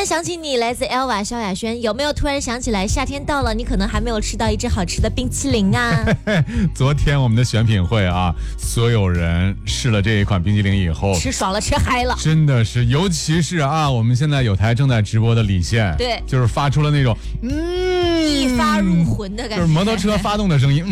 然想起你，来自 Elva 萧亚轩，有没有突然想起来夏天到了，你可能还没有吃到一只好吃的冰淇淋啊？ 昨天我们的选品会啊，所有人试了这一款冰淇淋以后， 吃爽了，吃嗨了， 真的是，尤其是啊，我们现在有台正在直播的李现， 对， 就是发出了那种一发入魂的感觉， 就是摩托车发动的声音，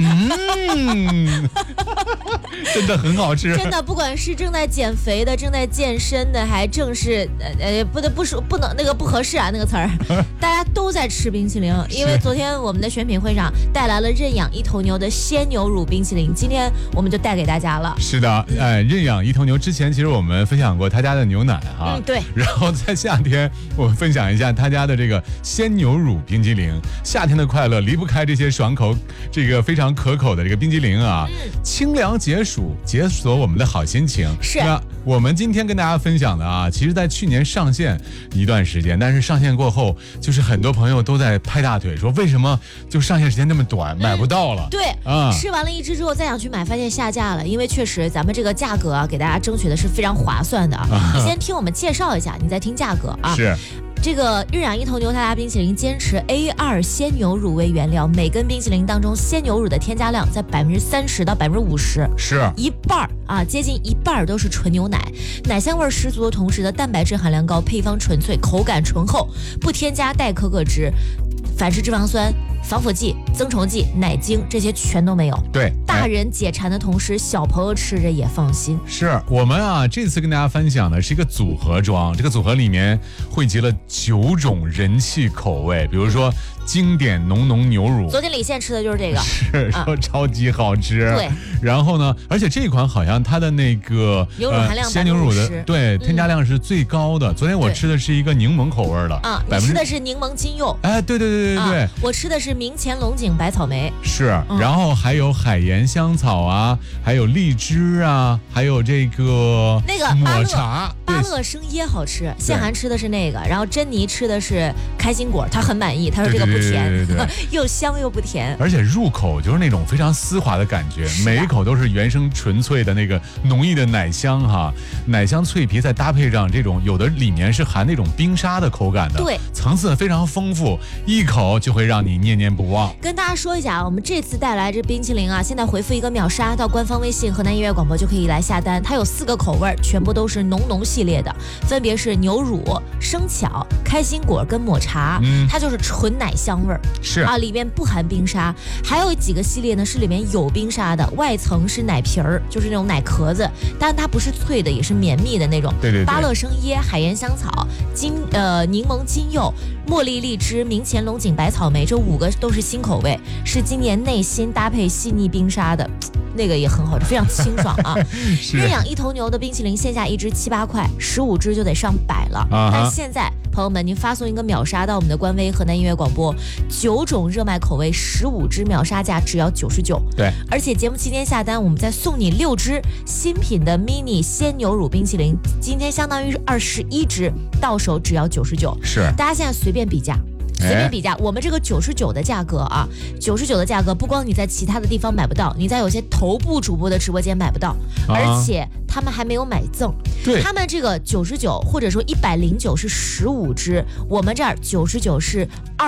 真的很好吃。 真的，不管是正在减肥的、正在健身的，还正是不能那个不合适啊那个词儿，大家都在吃冰淇淋。因为昨天我们的选品会上带来了认养一头牛的鲜牛乳冰淇淋，今天我们就带给大家了。 是的，认养一头牛之前，其实我们分享过他家的牛奶啊， 对。 然后在夏天，我们分享一下他家的这个鲜牛乳冰淇淋。夏天的快乐离不开这些爽口、这个非常可口的这个冰淇淋啊，清凉解暑，解锁我们的好心情。 是。 那我们今天跟大家分享的啊，其实在去年上线一段时间，但是上线过后，就是很多朋友都在拍大腿，说为什么就上线时间那么短，买不到了。 对啊，吃完了一支之后再想去买，发现下架了，因为确实咱们这个价格啊，给大家争取的是非常划算的啊。你先听我们介绍一下，你再听价格啊。 是。 这个认养一头牛他家冰淇淋坚持 A2 鲜牛乳为原料，每根冰淇淋当中鲜牛乳的添加量在30%到50%， 是一半啊，接近一半都是纯牛奶，奶香味十足的同时的蛋白质含量高，配方纯粹，口感醇厚，不添加代可可脂、反式脂肪酸、防腐剂、增稠剂、奶精，这些全都没有。 对， 大人解馋的同时，小朋友吃着也放心。 是我们啊，这次跟大家分享的是一个组合装，这个组合里面汇集了9种人气口味，比如说经典浓浓牛乳， 昨天李现吃的就是这个， 是说超级好吃。 对， 然后呢，而且这一款好像它的那个牛乳含量鲜牛乳的添加量是最高的。昨天我吃的是一个柠檬口味的啊，你吃的是柠檬金柚， 哎，对， 我吃的是明前龙井白草莓， 是，然后还有海盐香草啊，还有荔枝啊，还有这个那个抹茶， 芭乐生椰好吃。谢涵吃的是那个，然后珍妮吃的是开心果，她很满意，她说这个不甜， 对又香又不甜， 而且入口就是那种非常丝滑的感觉，每一口都是原生纯粹的那个浓郁的奶香哈，奶香脆皮再搭配上这种有的里面是含那种冰沙的口感的， 对， 层次非常丰富，一口就会让你念念不忘。 跟大家说一下啊，我们这次带来这冰淇淋啊，现在回复一个秒杀到官方微信河南音乐广播就可以来下单，它有4个口味，全部都是浓系列的，分别是牛乳、生巧、开心果跟抹茶，它就是纯奶香味儿， 是啊，里面不含冰沙。还有几个系列呢是里面有冰沙的，外层是奶皮儿，就是那种奶壳子，但它不是脆的，也是绵密的那种。 对， 芭乐生椰、海盐香草、柠檬金柚、茉莉荔枝、明前龙井白草莓，这5个都是新口味，是今年内新搭配细腻冰沙的。那个也很好吃，非常清爽啊！认养一头牛的冰淇淋，线下一支7、8块，15支就得上100了。但现在朋友们，您发送一个秒杀到我们的官微河南音乐广播，9种热卖口味，15支秒杀价只要99。 对， 而且节目期间下单，我们再送你6支新品的 mini 鲜牛乳冰淇淋，今天相当于是21支，到手只要99。 是， 大家现在随便比价。我们这个99的价格啊，99的价格不光你在其他的地方买不到，你在有些头部主播的直播间买不到，而且他们还没有买赠。 对， 他们这个99或者说109是15支，我们这儿99是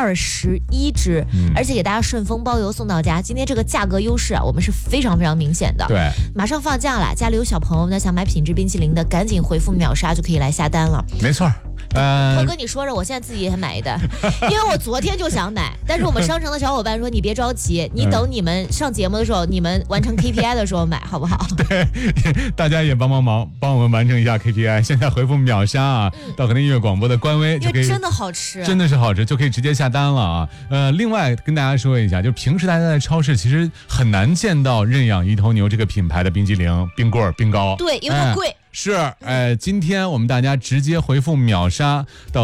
21支，而且给大家顺丰包邮送到家。今天这个价格优势啊，我们是非常明显的。 对， 马上放假了，家里有小朋友呢，想买品质冰淇淋的，赶紧回复秒杀就可以来下单了。 没错。 我跟你说着，我现在自己也买的，因为我昨天就想买，但是我们商城的小伙伴说你别着急，你等你们上节目的时候，你们完成 KPI 的时候买，好不好？ 对，大家也帮忙，帮我们完成一下 KPI。现在回复秒杀啊，到河南音乐广播的官微就可以， 真的好吃， 真的是好吃，就可以直接下单了啊。另外跟大家说一下，就平时大家在超市其实很难见到认养一头牛这个品牌的冰激凌、冰棍、冰糕， 对，因为它贵。 是，今天我们大家直接回复秒杀到